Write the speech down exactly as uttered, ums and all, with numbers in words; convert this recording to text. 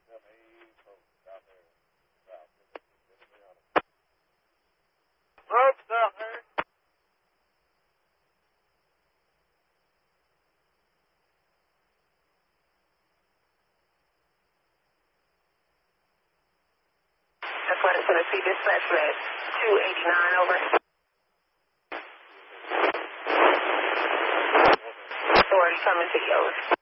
Ropes out there. That's what it's going to see dispatch at two eighty-nine, over. Authority coming to you.